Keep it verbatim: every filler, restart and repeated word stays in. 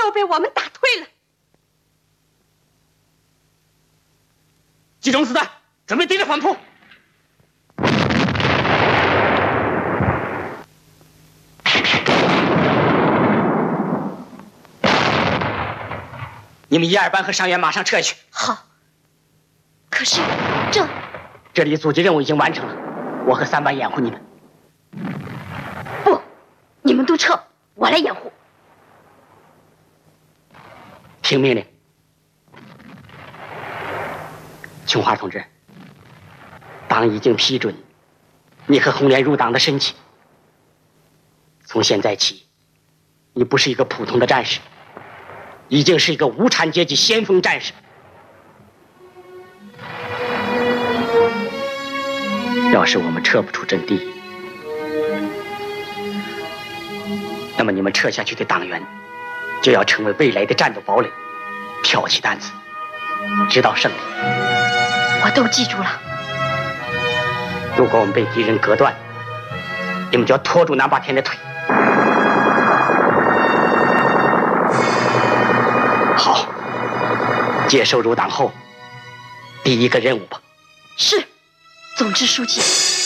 都被我们打退了。 集中子弹，准备对着反扑。你们一二班和上元马上撤去。 好。可是这这里阻击任务已经完成了，我和三班掩护你们。 不，你们都撤，我来掩护。 听命令。琼花同志，党已经批准你和红莲入党的申请。从现在起，你不是一个普通的战士，已经是一个无产阶级先锋战士。要是我们撤不出阵地，那么你们撤下去的党员就要成为未来的战斗堡垒，挑起担子，直到胜利。 我都记住了。 如果我们被敌人隔断，你们就要拖住南霸天的腿。好，接受入党后第一个任务吧。 是，总支书记。